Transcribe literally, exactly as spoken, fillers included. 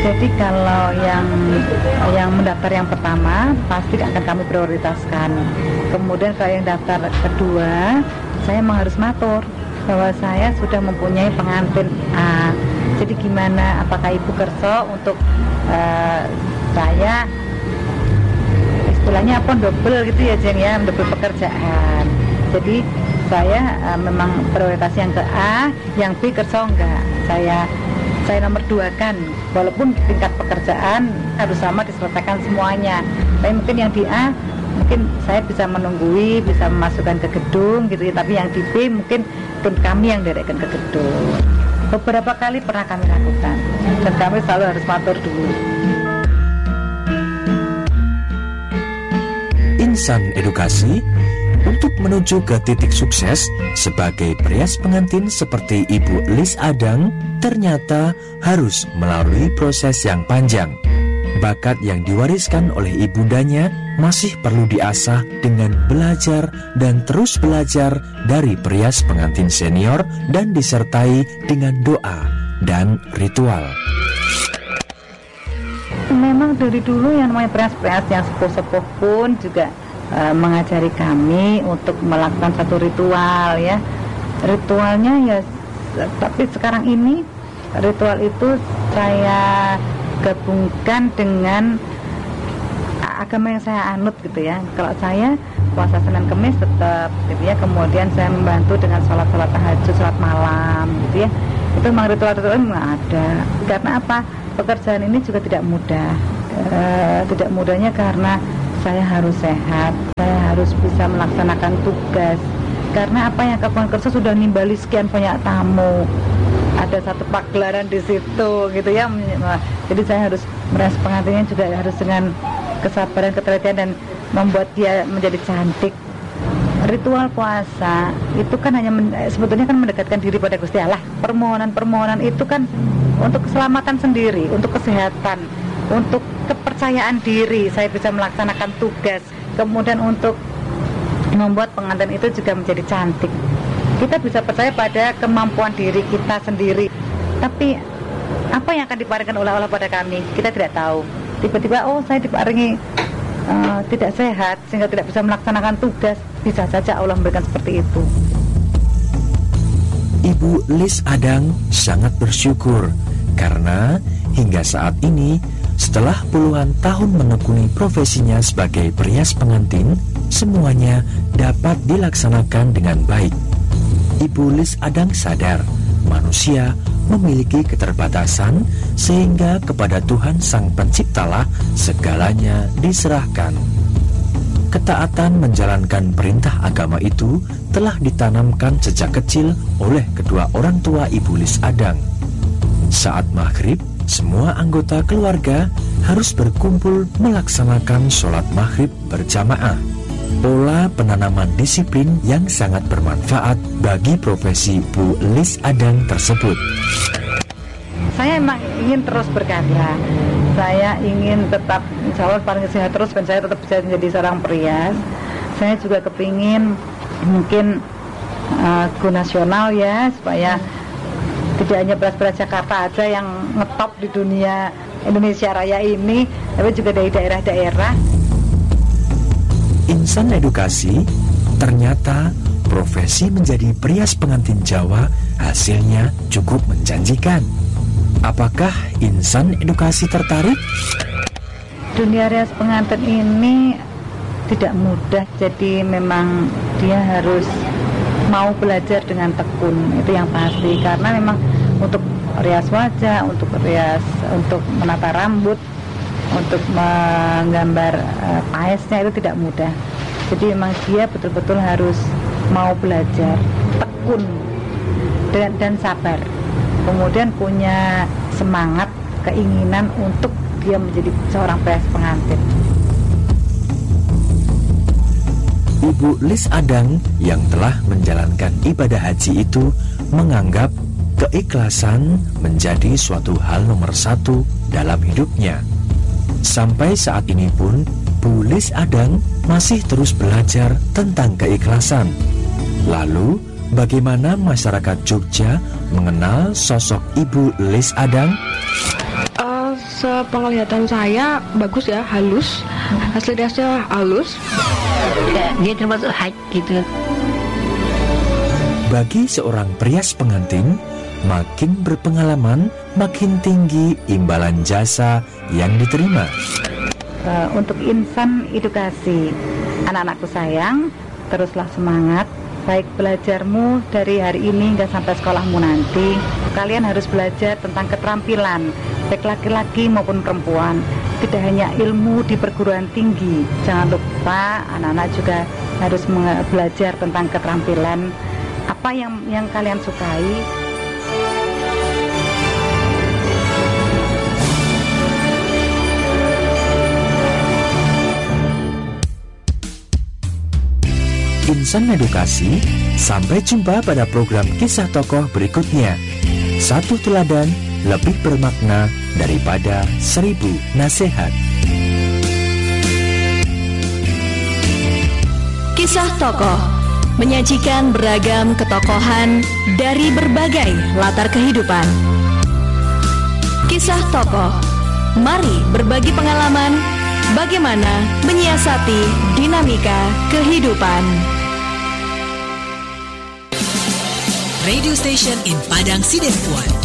Jadi kalau yang yang mendaftar yang pertama pasti akan kami prioritaskan. Kemudian kalau yang daftar kedua, saya memang harus matur bahwa saya sudah mempunyai pengantin A. Jadi gimana? Apakah Ibu kerso untuk uh, saya istilahnya apa double gitu ya Jeng ya, double pekerjaan. Jadi saya uh, memang prioritas yang ke A, yang B kerso enggak. Saya saya nomor dua kan, walaupun tingkat pekerjaan harus sama diselesaikan semuanya. Tapi mungkin yang di A, mungkin saya bisa menunggui, bisa memasukkan ke gedung gitu ya. Tapi yang di B mungkin pun kami yang direkkan ke gedung. Beberapa kali pernah kami lakukan, dan kami selalu harus matur dulu. Insan Edukasi untuk menuju ke titik sukses sebagai perias pengantin seperti Ibu Lis Adang ternyata harus melalui proses yang panjang. Bakat yang diwariskan oleh ibundanya masih perlu diasah dengan belajar dan terus belajar dari perias pengantin senior dan disertai dengan doa dan ritual. Memang dari dulu yang namanya perias-perias yang sepuh-sepuh pun juga uh, mengajari kami untuk melakukan satu ritual ya. Ritualnya ya, tapi sekarang ini ritual itu saya gabungkan dengan agama yang saya anut gitu ya. Kalau saya puasa Senin Kemis tetap gitu ya, kemudian saya membantu dengan sholat-sholat tahajud, sholat malam gitu ya. Itu memang ritual-ritual memang ada. Karena apa? Pekerjaan ini juga tidak mudah. E, tidak mudahnya karena saya harus sehat, saya harus bisa melaksanakan tugas. Karena apa yang Kabupaten Kerso sudah nimbali sekian banyak tamu. Ada satu pagelaran di situ gitu ya. Jadi saya harus merasa pengantinnya juga harus dengan kesabaran, ketelitian dan membuat dia menjadi cantik. Ritual puasa itu kan hanya men, sebetulnya kan mendekatkan diri pada Gusti Allah. Permohonan-permohonan itu kan untuk keselamatan sendiri, untuk kesehatan, untuk kepercayaan diri, saya bisa melaksanakan tugas. Kemudian untuk membuat pengantin itu juga menjadi cantik. Kita bisa percaya pada kemampuan diri kita sendiri. Tapi apa yang akan diparingkan oleh Allah pada kami, kita tidak tahu. Tiba-tiba oh saya diparingi uh, tidak sehat sehingga tidak bisa melaksanakan tugas. Bisa saja Allah memberikan seperti itu. Ibu Lis Adang sangat bersyukur karena hingga saat ini setelah puluhan tahun menekuni profesinya sebagai perias pengantin, semuanya dapat dilaksanakan dengan baik. Ibu Lis Adang sadar manusia memiliki keterbatasan sehingga kepada Tuhan Sang Penciptalah segalanya diserahkan. Ketaatan menjalankan perintah agama itu telah ditanamkan sejak kecil oleh kedua orang tua Ibu Lis Adang. Saat maghrib, semua anggota keluarga harus berkumpul melaksanakan sholat maghrib berjamaah. Pola penanaman disiplin yang sangat bermanfaat bagi profesi Bu Lis Adang tersebut. Saya emang ingin terus berkarya. Saya ingin tetap, insya Allah paling sehat terus, dan saya tetap bisa menjadi seorang perias. Saya juga kepingin mungkin uh, go nasional ya, supaya tidak hanya perias-perias Jakarta aja yang ngetop di dunia Indonesia Raya ini, tapi juga dari daerah-daerah. Insan Edukasi, ternyata profesi menjadi perias pengantin Jawa hasilnya cukup menjanjikan. Apakah Insan Edukasi tertarik? Dunia rias pengantin ini tidak mudah, jadi memang dia harus mau belajar dengan tekun, itu yang pasti. Karena memang untuk rias wajah, untuk rias, untuk menata rambut, untuk menggambar uh, paesnya itu tidak mudah. Jadi memang dia betul-betul harus mau belajar, tekun dan, dan sabar. Kemudian punya semangat, keinginan untuk dia menjadi seorang perias pengantin. Ibu Lis Adang yang telah menjalankan ibadah haji itu menganggap keikhlasan menjadi suatu hal nomor satu dalam hidupnya. Sampai saat ini pun Bu Lis Adang masih terus belajar tentang keikhlasan. Lalu bagaimana masyarakat Jogja mengenal sosok Ibu Lis Adang? Uh, sepenglihatan saya bagus ya, halus. Hasil riasnya halus. Ya, dia termasuk high gitu. Bagi seorang perias pengantin, makin berpengalaman, makin tinggi imbalan jasa yang diterima. Uh, untuk insan edukasi, anak-anakku sayang, teruslah semangat. Baik belajarmu dari hari ini hingga sampai sekolahmu nanti. Kalian harus belajar tentang keterampilan, baik laki-laki maupun perempuan. Tidak hanya ilmu di perguruan tinggi. Jangan lupa anak-anak juga harus belajar tentang keterampilan. Apa yang yang kalian sukai. Insan Edukasi, sampai jumpa pada program kisah tokoh berikutnya. Satu teladan lebih bermakna daripada seribu nasihat. Kisah tokoh menyajikan beragam ketokohan dari berbagai latar kehidupan. Kisah tokoh, mari berbagi pengalaman bagaimana menyiasati dinamika kehidupan. Radio station in Padang Sidempuan.